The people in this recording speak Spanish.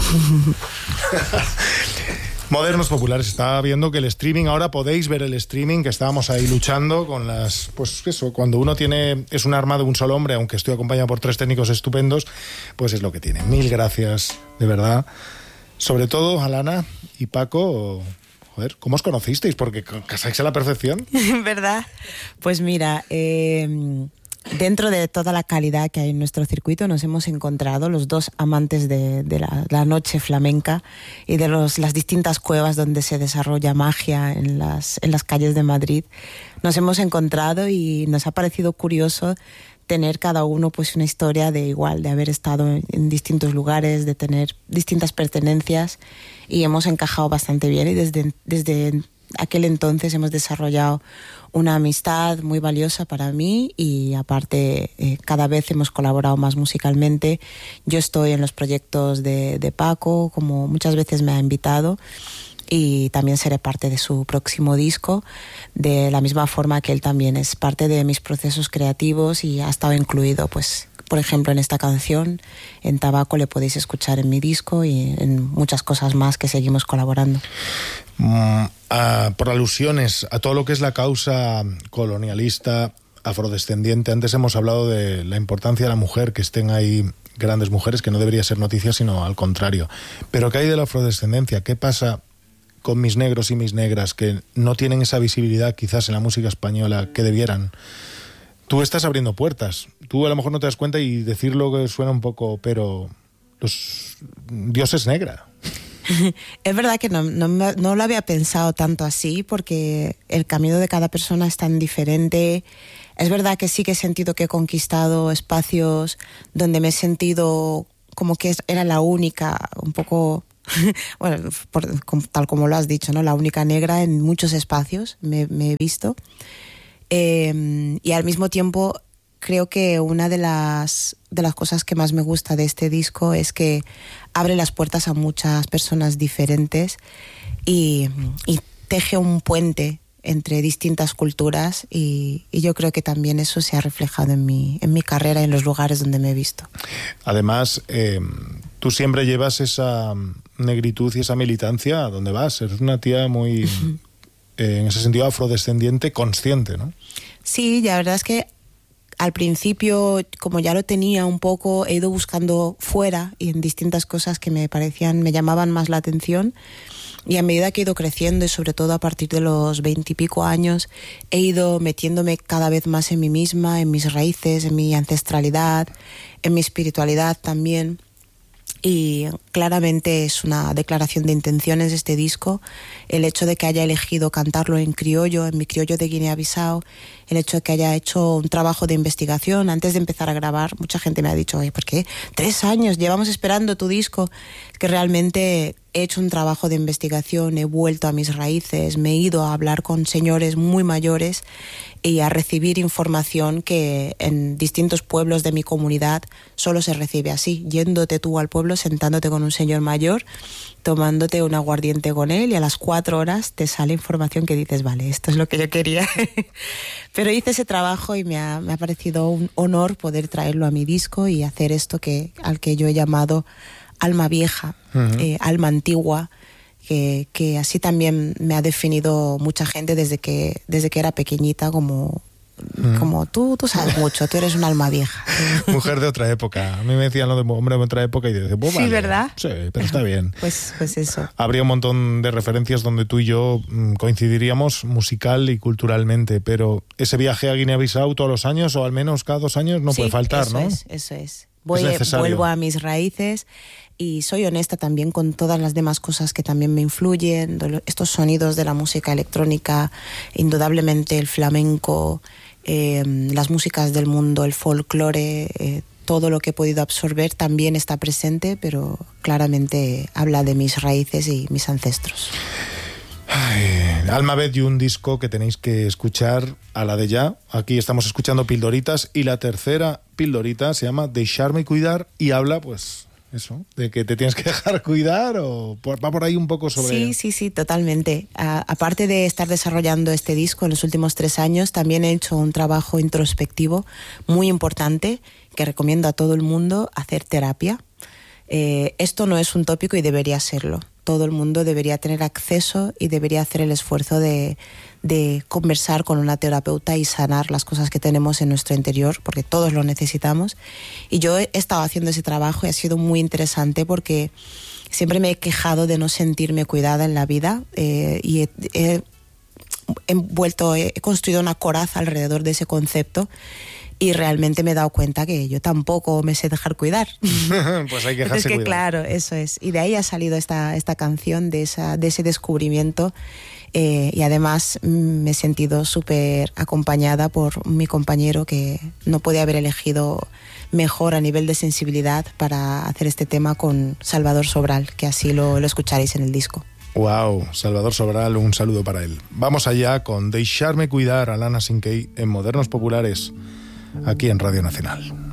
Modernos populares, estaba viendo que el streaming, ahora podéis ver el streaming, que estábamos ahí luchando con las... Pues eso, cuando uno es un arma de un solo hombre, aunque estoy acompañado por 3 técnicos estupendos, pues es lo que tiene. Mil gracias, de verdad. Sobre todo, Alana y Paco, joder, ¿cómo os conocisteis? Porque casáis a la perfección. ¿Verdad? Pues mira, dentro de toda la calidad que hay en nuestro circuito nos hemos encontrado los dos amantes de la noche flamenca y de las distintas cuevas donde se desarrolla magia en las calles de Madrid. Nos hemos encontrado y nos ha parecido curioso tener cada uno pues una historia de haber estado en distintos lugares, de tener distintas pertenencias, y hemos encajado bastante bien, y desde aquel entonces hemos desarrollado una amistad muy valiosa para mí, y aparte cada vez hemos colaborado más musicalmente. Yo estoy en los proyectos de Paco, como muchas veces me ha invitado, y también seré parte de su próximo disco, de la misma forma que él también es parte de mis procesos creativos y ha estado incluido, pues, por ejemplo, en esta canción. En Tabaco le podéis escuchar en mi disco y en muchas cosas más que seguimos colaborando. Por alusiones a todo lo que es la causa colonialista, afrodescendiente, antes hemos hablado de la importancia de la mujer, que estén ahí grandes mujeres, que no debería ser noticia, sino al contrario. Pero ¿qué hay de la afrodescendencia? ¿Qué pasa con mis negros y mis negras que no tienen esa visibilidad quizás en la música española que debieran? Tú estás abriendo puertas. Tú a lo mejor no te das cuenta y decirlo que suena un poco, pero Dios es negra. Es verdad que no lo había pensado tanto así, porque el camino de cada persona es tan diferente. Es verdad que sí que he sentido que he conquistado espacios donde me he sentido como que era la única, un poco... bueno, tal como lo has dicho, ¿no? La única negra en muchos espacios me he visto. Y al mismo tiempo creo que una de las cosas que más me gusta de este disco es que abre las puertas a muchas personas diferentes y teje un puente entre distintas culturas, y yo creo que también eso se ha reflejado en mi carrera y en los lugares donde me he visto. Además, tú siempre llevas esa negritud y esa militancia a donde vas. Eres una tía muy, en ese sentido, afrodescendiente, consciente, ¿no? Sí, la verdad es que al principio, como ya lo tenía un poco, he ido buscando fuera y en distintas cosas que me llamaban más la atención. Y a medida que he ido creciendo, y sobre todo a partir de los 20 y pico años, he ido metiéndome cada vez más en mí misma, en mis raíces, en mi ancestralidad, en mi espiritualidad también. Y claramente es una declaración de intenciones este disco, el hecho de que haya elegido cantarlo en criollo, en mi criollo de Guinea-Bissau, el hecho de que haya hecho un trabajo de investigación antes de empezar a grabar. Mucha gente me ha dicho, oye, ¿por qué 3 años llevamos esperando tu disco? Que realmente he hecho un trabajo de investigación, he vuelto a mis raíces, me he ido a hablar con señores muy mayores y a recibir información que en distintos pueblos de mi comunidad solo se recibe así, yéndote tú al pueblo, sentándote con un señor mayor, tomándote un aguardiente con él, y a las 4 horas te sale información que dices, vale, esto es lo que yo quería. Pero hice ese trabajo y me ha parecido un honor poder traerlo a mi disco y hacer esto al que yo he llamado alma vieja, alma antigua, que así también me ha definido mucha gente desde que era pequeñita, como tú sabes mucho, tú eres un alma vieja. Mujer de otra época. A mí me decían lo de hombre de otra época y yo decía, pues vale. Sí, ¿verdad? Sí, pero está bien. Pues eso. Habría un montón de referencias donde tú y yo coincidiríamos musical y culturalmente, pero ese viaje a Guinea-Bissau todos los años, o al menos cada 2 años, no puede faltar, eso ¿no? Eso es. Vuelvo a mis raíces y soy honesta también con todas las demás cosas que también me influyen, estos sonidos de la música electrónica, indudablemente el flamenco, las músicas del mundo, el folclore, todo lo que he podido absorber también está presente, pero claramente habla de mis raíces y mis ancestros. Alma y un disco que tenéis que escuchar a la de ya. Aquí estamos escuchando pildoritas, y la tercera pildorita se llama Deixar-me cuidar, y habla, pues, eso, de que te tienes que dejar cuidar, o va por ahí un poco sobre... Sí, totalmente. Aparte de estar desarrollando este disco en los últimos 3 años, también he hecho un trabajo introspectivo muy importante que recomiendo a todo el mundo: hacer terapia. esto no es un tópico y debería serlo. Todo el mundo debería tener acceso y debería hacer el esfuerzo de conversar con una terapeuta y sanar las cosas que tenemos en nuestro interior, porque todos lo necesitamos. Y yo he estado haciendo ese trabajo y ha sido muy interesante porque siempre me he quejado de no sentirme cuidada en la vida, y he construido una coraza alrededor de ese concepto. Y realmente me he dado cuenta que yo tampoco me sé dejar cuidar. Pues hay que dejarse cuidar. Claro, eso es. Y de ahí ha salido esta canción, de ese descubrimiento. Y además me he sentido súper acompañada por mi compañero, que no podía haber elegido mejor a nivel de sensibilidad para hacer este tema, con Salvador Sobral, que así lo escucharéis en el disco. Wow, Salvador Sobral, un saludo para él. Vamos allá con Deixar-me cuidar, Alana Sinkey, en Modernos Populares, aquí en Radio Nacional.